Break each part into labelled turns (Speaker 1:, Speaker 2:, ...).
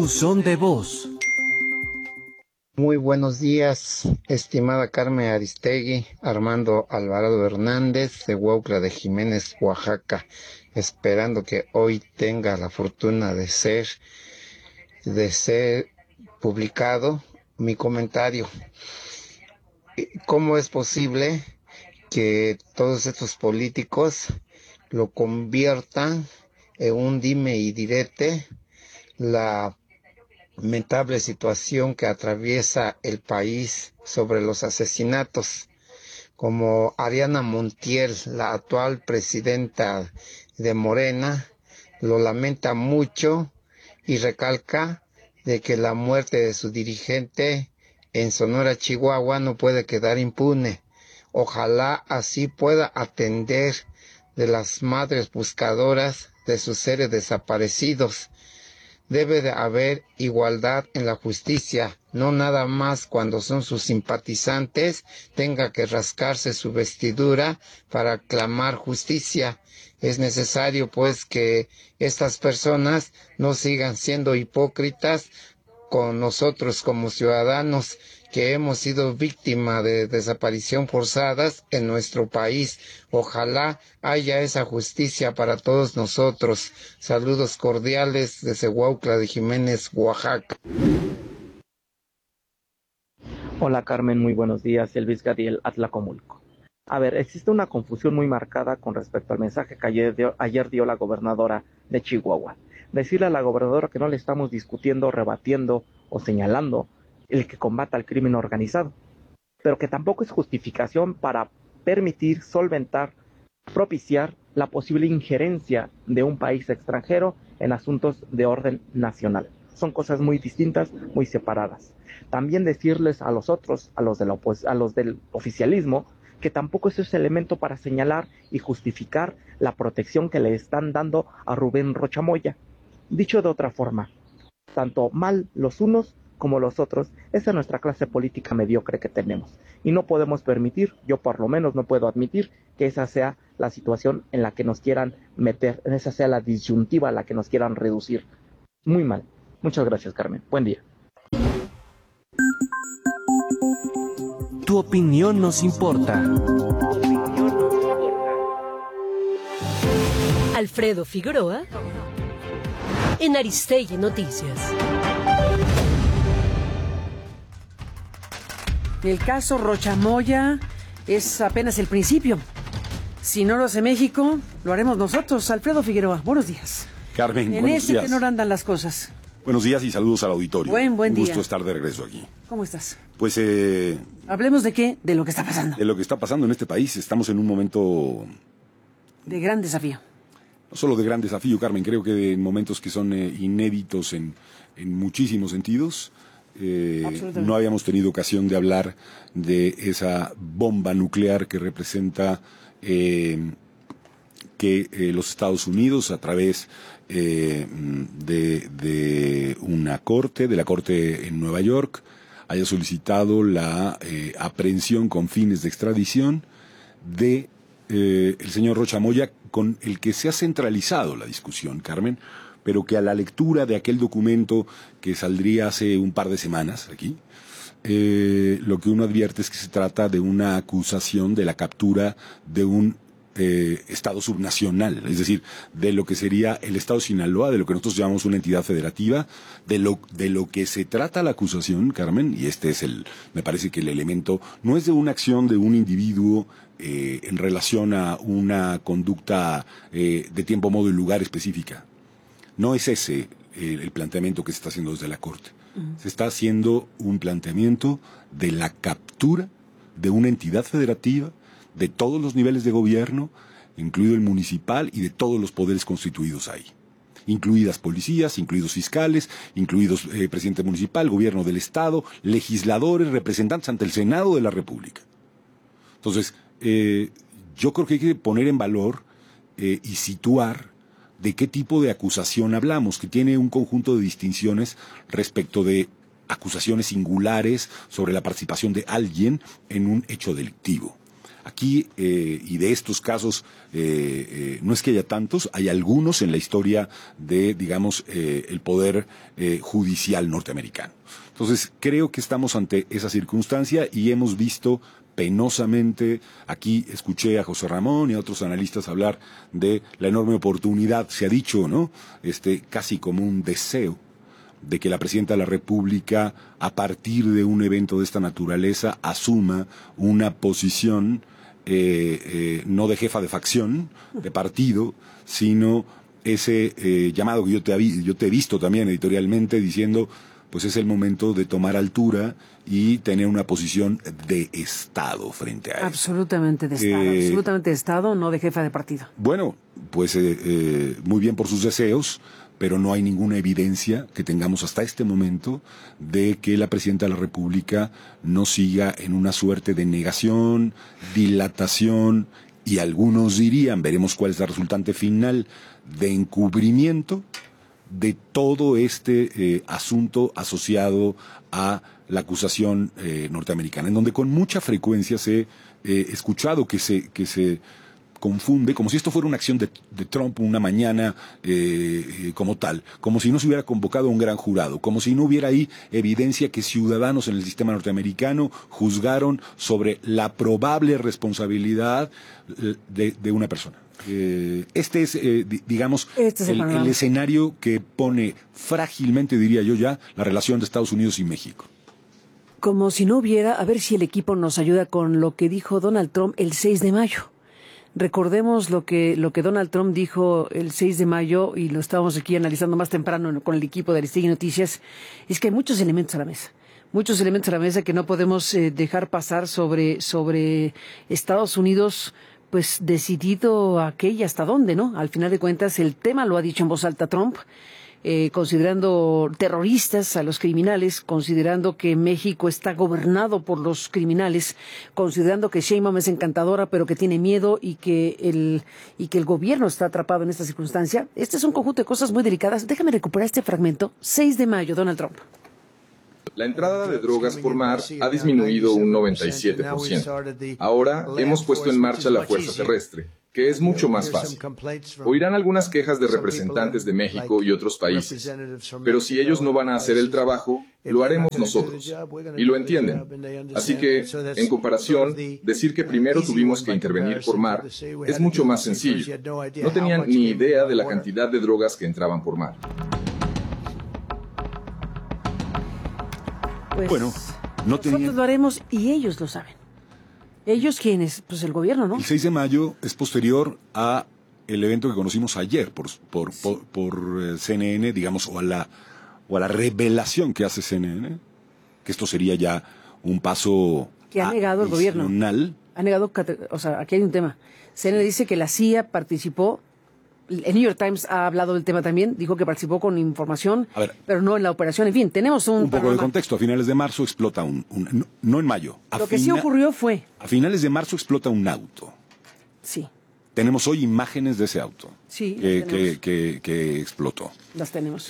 Speaker 1: Buzón de voz.
Speaker 2: Muy buenos días, estimada Carmen Aristegui, Armando Alvarado Hernández, de Huautla de Jiménez, Oaxaca, esperando que hoy tenga la fortuna de ser publicado mi comentario. ¿Cómo es posible que todos estos políticos lo conviertan en un dime y direte la lamentable situación que atraviesa el país sobre los asesinatos? Como Ariana Montiel, la actual presidenta de Morena, lo lamenta mucho y recalca de que la muerte de su dirigente en Sonora, Chihuahua, no puede quedar impune. Ojalá así pueda atender de las madres buscadoras de sus seres desaparecidos. Debe de haber igualdad en la justicia, no nada más cuando son sus simpatizantes tenga que rascarse su vestidura para clamar justicia. Es necesario pues que estas personas no sigan siendo hipócritas con nosotros como ciudadanos que hemos sido víctimas de desaparición forzadas en nuestro país. Ojalá haya esa justicia para todos nosotros. Saludos cordiales desde Huautla de Jiménez, Oaxaca.
Speaker 3: Hola Carmen, muy buenos días. Elvis Gadiel, Atlacomulco. A ver, existe una confusión muy marcada con respecto al mensaje que ayer dio la gobernadora de Chihuahua. Decirle a la gobernadora que no le estamos discutiendo, rebatiendo o señalando el que combata el crimen organizado, pero que tampoco es justificación para permitir, solventar, propiciar la posible injerencia de un país extranjero en asuntos de orden nacional. Son cosas muy distintas, muy separadas. También decirles a los otros, a los del oficialismo, que tampoco es ese elemento para señalar y justificar la protección que le están dando a Rubén Rocha Moya. Dicho de otra forma, tanto mal los unos como los otros, esa es nuestra clase política mediocre que tenemos. Y no podemos permitir, yo por lo menos no puedo admitir, que esa sea la situación en la que nos quieran meter, en esa sea la disyuntiva a la que nos quieran reducir. Muy mal. Muchas gracias, Carmen. Buen día.
Speaker 1: Tu opinión nos importa.
Speaker 4: Alfredo Figueroa en Aristegui Noticias.
Speaker 5: El caso Rocha Moya es apenas el principio. Si no lo hace México, lo haremos nosotros. Alfredo Figueroa, buenos días.
Speaker 6: Carmen,
Speaker 5: en
Speaker 6: buenos
Speaker 5: ese
Speaker 6: días.
Speaker 5: tenor andan las cosas.
Speaker 6: Buenos días y saludos al auditorio.
Speaker 5: Buen
Speaker 6: Un
Speaker 5: día.
Speaker 6: gusto estar de regreso aquí.
Speaker 5: ¿Cómo estás?
Speaker 6: Pues
Speaker 5: Hablemos de qué, de lo que está pasando.
Speaker 6: de lo que está pasando en este país. Estamos en un momento
Speaker 5: De gran desafío.
Speaker 6: no solo de gran desafío, Carmen, creo que en momentos que son inéditos en muchísimos sentidos. No habíamos tenido ocasión de hablar de esa bomba nuclear que representa que los Estados Unidos, a través de una corte, de la corte en Nueva York, haya solicitado la aprehensión con fines de extradición de el señor Rocha Moya, con el que se ha centralizado la discusión, Carmen, pero que a la lectura de aquel documento que saldría hace un par de semanas aquí, lo que uno advierte es que se trata de una acusación de la captura de un Estado subnacional, es decir, de lo que sería el Estado de Sinaloa, de lo que nosotros llamamos una entidad federativa, de lo que se trata la acusación, Carmen, y este es me parece que el elemento no es de una acción de un individuo en relación a una conducta de tiempo, modo y lugar específica. No es ese el planteamiento que se está haciendo desde la Corte. Se está haciendo un planteamiento de la captura de una entidad federativa, de todos los niveles de gobierno, incluido el municipal, y de todos los poderes constituidos ahí, incluidas policías, incluidos fiscales, incluidos presidente municipal, gobierno del Estado, legisladores, representantes ante el Senado de la República. Entonces, yo creo que hay que poner en valor y situar de qué tipo de acusación hablamos, que tiene un conjunto de distinciones respecto de acusaciones singulares sobre la participación de alguien en un hecho delictivo. Aquí, y de estos casos, no es que haya tantos, hay algunos en la historia de, digamos, el poder judicial norteamericano. Entonces, creo que estamos ante esa circunstancia y hemos visto penosamente, aquí escuché a José Ramón y a otros analistas hablar de la enorme oportunidad, se ha dicho, ¿no? Casi como un deseo de que la Presidenta de la República, a partir de un evento de esta naturaleza, asuma una posición no de jefa de facción, de partido, sino ese llamado que yo te he visto también editorialmente diciendo, pues es el momento de tomar altura y tener una posición de Estado frente a eso.
Speaker 5: Absolutamente de Estado, no de jefa de partido.
Speaker 6: Bueno, pues muy bien por sus deseos, pero no hay ninguna evidencia que tengamos hasta este momento de que la Presidenta de la República no siga en una suerte de negación, dilatación, y algunos dirían, veremos cuál es la resultante final, de encubrimiento de todo este asunto asociado a la acusación norteamericana, en donde con mucha frecuencia se escuchado que se confunde, como si esto fuera una acción de Trump una mañana como tal, como si no se hubiera convocado a un gran jurado, como si no hubiera ahí evidencia que ciudadanos en el sistema norteamericano juzgaron sobre la probable responsabilidad de una persona. Este es, digamos, el escenario que pone frágilmente, diría yo ya, la relación de Estados Unidos y México.
Speaker 5: Como si no hubiera, a ver si el equipo nos ayuda con lo que dijo Donald Trump el 6 de mayo. Recordemos lo que Donald Trump dijo el 6 de mayo, y lo estábamos aquí analizando más temprano con el equipo de Aristegui Noticias, es que hay muchos elementos a la mesa. Muchos elementos a la mesa que no podemos dejar pasar sobre Estados Unidos, pues decidido a qué y hasta dónde, ¿no? Al final de cuentas, el tema lo ha dicho en voz alta Trump, considerando terroristas a los criminales, considerando que México está gobernado por los criminales, considerando que Sheinbaum es encantadora pero que tiene miedo y que el gobierno está atrapado en esta circunstancia. Este es un conjunto de cosas muy delicadas. Déjame recuperar este fragmento. 6 de mayo, Donald Trump.
Speaker 7: La entrada de drogas por mar ha disminuido un 97%. Ahora hemos puesto en marcha la fuerza terrestre, que es mucho más fácil. Oirán algunas quejas de representantes de México y otros países, pero si ellos no van a hacer el trabajo, lo haremos nosotros. Y lo entienden. Así que, en comparación, decir que primero tuvimos que intervenir por mar es mucho más sencillo. No tenían ni idea de la cantidad de drogas que entraban por mar.
Speaker 5: Pues,
Speaker 6: bueno, no
Speaker 5: nosotros lo haremos y ellos lo saben. ¿Ellos quiénes? Pues el gobierno, ¿no?
Speaker 6: El 6 de mayo es posterior a el evento que conocimos ayer por CNN, digamos, o a la revelación que hace CNN, que esto sería ya un paso
Speaker 5: que ha negado el gobierno. Ha negado, o sea, aquí hay un tema. CNN dice que la CIA participó. El New York Times ha hablado del tema también, dijo que participó con información, pero no en la operación. En fin, tenemos un
Speaker 6: poco de contexto. A finales de marzo explota no en mayo.
Speaker 5: Lo que sí ocurrió fue...
Speaker 6: A finales de marzo explota un auto.
Speaker 5: Sí.
Speaker 6: Tenemos hoy imágenes de ese auto.
Speaker 5: Sí,
Speaker 6: que explotó.
Speaker 5: Las tenemos.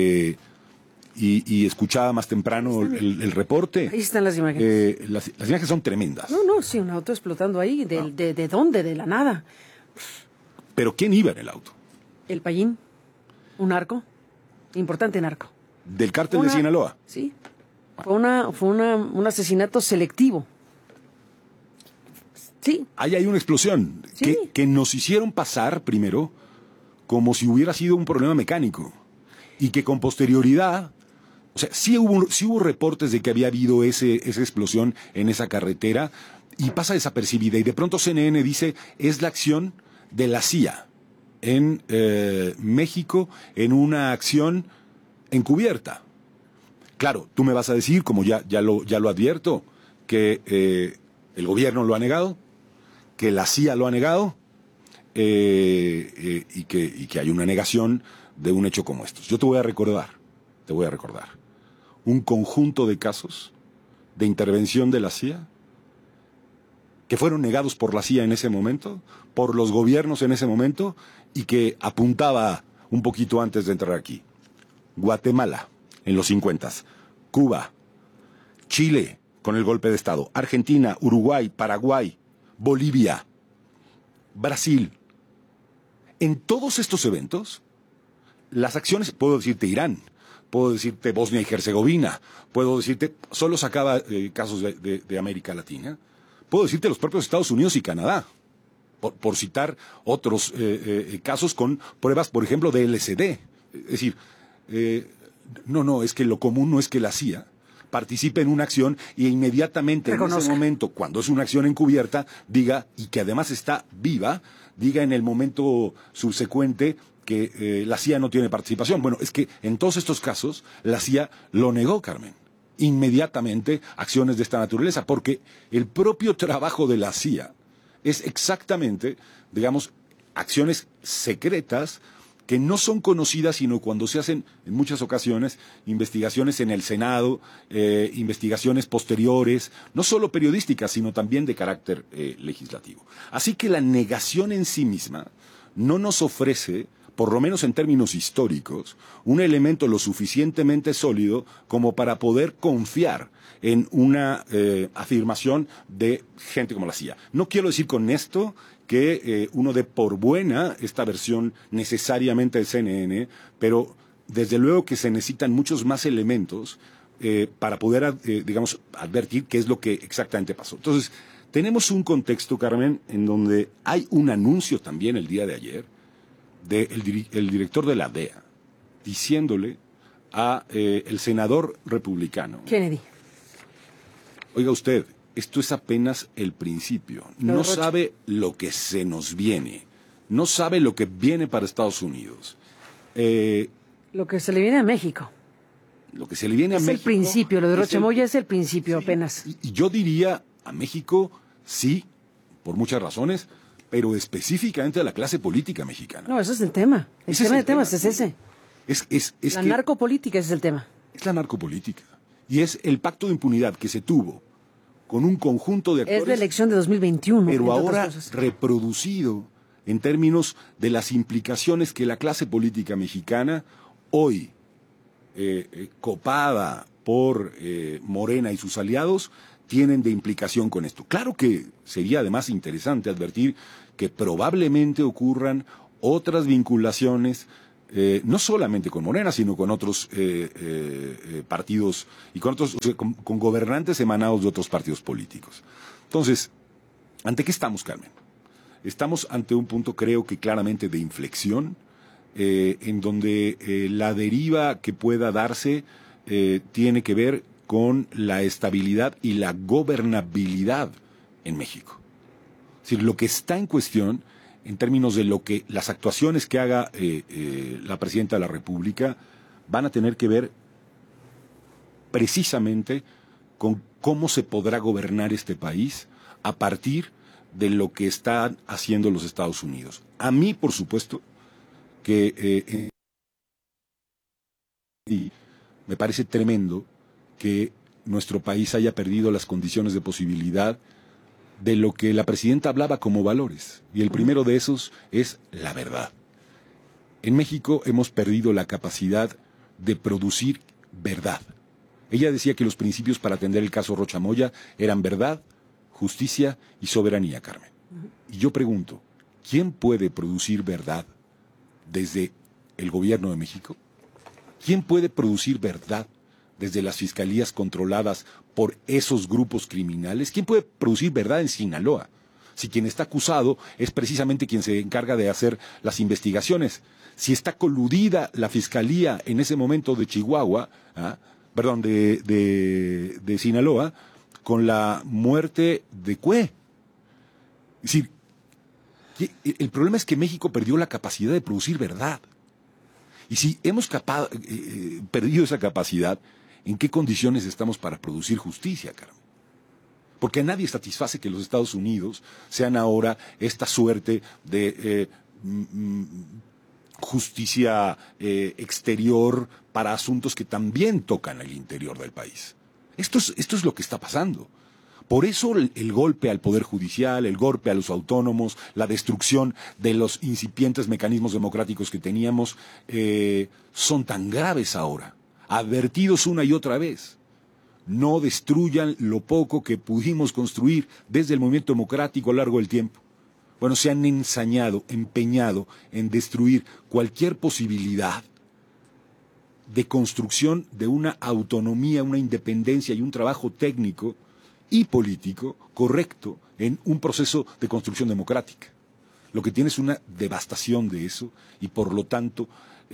Speaker 6: Y escuchaba más temprano el reporte.
Speaker 5: Ahí están las imágenes.
Speaker 6: Las imágenes son tremendas.
Speaker 5: No, sí, un auto explotando ahí. ¿De dónde? De la nada.
Speaker 6: ¿Pero quién iba en el auto?
Speaker 5: El Payín, un narco, importante narco.
Speaker 6: ¿Del cártel de Sinaloa?
Speaker 5: Sí, fue un asesinato selectivo. Sí.
Speaker 6: Ahí hay una explosión
Speaker 5: sí.
Speaker 6: que nos hicieron pasar primero como si hubiera sido un problema mecánico y que con posterioridad, o sea, sí hubo reportes de que había habido esa explosión en esa carretera y pasa desapercibida y de pronto CNN dice es la acción de la CIA en México en una acción encubierta. Claro, tú me vas a decir, como ya lo advierto, que el gobierno lo ha negado, que la CIA lo ha negado y que hay una negación de un hecho como estos. Yo te voy a recordar un conjunto de casos de intervención de la CIA que fueron negados por la CIA en ese momento, por los gobiernos en ese momento, y que apuntaba un poquito antes de entrar aquí. Guatemala, en los 50, Cuba, Chile, con el golpe de Estado, Argentina, Uruguay, Paraguay, Bolivia, Brasil. En todos estos eventos, las acciones, puedo decirte Irán, puedo decirte Bosnia y Herzegovina, puedo decirte, solo sacaba casos de América Latina, puedo decirte los propios Estados Unidos y Canadá, por citar otros casos con pruebas, por ejemplo, de LSD. Es decir, es que lo común no es que la CIA participe en una acción y inmediatamente en ese momento, cuando es una acción encubierta, diga, y que además está viva, diga en el momento subsecuente que la CIA no tiene participación. Bueno, es que en todos estos casos la CIA lo negó, Carmen. Inmediatamente acciones de esta naturaleza, porque el propio trabajo de la CIA es exactamente, digamos, acciones secretas que no son conocidas, sino cuando se hacen, en muchas ocasiones, investigaciones en el Senado, investigaciones posteriores, no solo periodísticas, sino también de carácter legislativo. Así que la negación en sí misma no nos ofrece, por lo menos en términos históricos, un elemento lo suficientemente sólido como para poder confiar en una afirmación de gente como la CIA. No quiero decir con esto que uno dé por buena esta versión necesariamente del CNN, pero desde luego que se necesitan muchos más elementos para poder, digamos, advertir qué es lo que exactamente pasó. Entonces, tenemos un contexto, Carmen, en donde hay un anuncio también el día de ayer del director de la DEA diciéndole a el senador republicano
Speaker 5: Kennedy:
Speaker 6: oiga usted, esto es apenas el principio. No sabe lo que se nos viene. No sabe lo que viene para Estados Unidos.
Speaker 5: Lo que se le viene a México.
Speaker 6: Lo que se le viene a
Speaker 5: México. Es el principio. Lo de Rocha Moya es el principio, sí, apenas.
Speaker 6: Y yo diría a México, sí, por muchas razones, pero específicamente a la clase política mexicana.
Speaker 5: No, ese es el tema. El tema de temas es ese.
Speaker 6: Es
Speaker 5: la narcopolítica es el tema.
Speaker 6: Es la narcopolítica. Y es el pacto de impunidad que se tuvo con un conjunto de actores.
Speaker 5: Es la elección de 2021.
Speaker 6: Pero ahora reproducido en términos de las implicaciones que la clase política mexicana, hoy copada por Morena y sus aliados, tienen de implicación con esto. Claro que sería además interesante advertir que probablemente ocurran otras vinculaciones, no solamente con Morena, sino con otros partidos y con otros, con gobernantes emanados de otros partidos políticos. Entonces, ¿ante qué estamos, Carmen? Estamos ante un punto, creo que claramente de inflexión, en donde la deriva que pueda darse tiene que ver con la estabilidad y la gobernabilidad en México. Es decir, lo que está en cuestión en términos de lo que las actuaciones que haga la presidenta de la República van a tener que ver precisamente con cómo se podrá gobernar este país a partir de lo que están haciendo los Estados Unidos. A mí, por supuesto, que y me parece tremendo que nuestro país haya perdido las condiciones de posibilidad de lo que la presidenta hablaba como valores. Y el primero de esos es la verdad. En México hemos perdido la capacidad de producir verdad. Ella decía que los principios para atender el caso Rocha Moya eran verdad, justicia y soberanía, Carmen. Y yo pregunto, ¿quién puede producir verdad desde el gobierno de México? ¿Quién puede producir verdad desde las fiscalías controladas por esos grupos criminales? ¿Quién puede producir verdad en Sinaloa? Si quien está acusado es precisamente quien se encarga de hacer las investigaciones. Si está coludida la fiscalía en ese momento de Chihuahua, de Sinaloa, con la muerte de Cue. Es decir, el problema es que México perdió la capacidad de producir verdad. Y si hemos perdido esa capacidad, ¿en qué condiciones estamos para producir justicia, Carmen? Porque a nadie satisface que los Estados Unidos sean ahora esta suerte de justicia exterior para asuntos que también tocan el interior del país. Esto es lo que está pasando. Por eso el golpe al Poder Judicial, el golpe a los autónomos, la destrucción de los incipientes mecanismos democráticos que teníamos, son tan graves ahora, advertidos una y otra vez. no destruyan lo poco que pudimos construir desde el movimiento democrático a lo largo del tiempo. Bueno, se han ensañado, empeñado en destruir cualquier posibilidad de construcción de una autonomía, una independencia y un trabajo técnico y político correcto en un proceso de construcción democrática. Lo que tiene es una devastación de eso y por lo tanto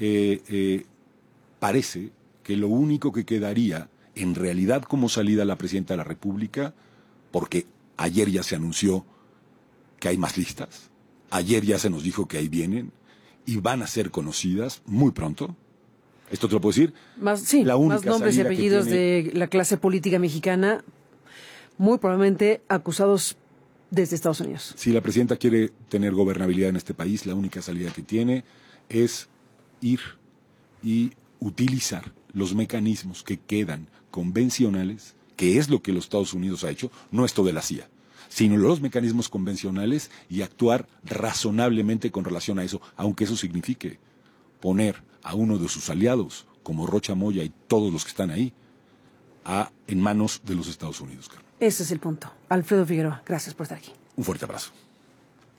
Speaker 6: parece que lo único que quedaría en realidad como salida a la presidenta de la República, porque ayer ya se anunció que hay más listas, ayer ya se nos dijo que ahí vienen y van a ser conocidas muy pronto. ¿Esto te lo puedo decir?
Speaker 5: Más nombres y apellidos de la clase política mexicana, muy probablemente acusados desde Estados Unidos.
Speaker 6: Si la presidenta quiere tener gobernabilidad en este país, la única salida que tiene es ir y utilizar los mecanismos que quedan convencionales, que es lo que los Estados Unidos ha hecho, no esto de la CIA, sino los mecanismos convencionales y actuar razonablemente con relación a eso, aunque eso signifique poner a uno de sus aliados, como Rocha Moya y todos los que están ahí, en manos de los Estados Unidos, Carmen.
Speaker 5: Ese es el punto. Alfredo Figueroa, gracias por estar aquí.
Speaker 6: Un fuerte abrazo.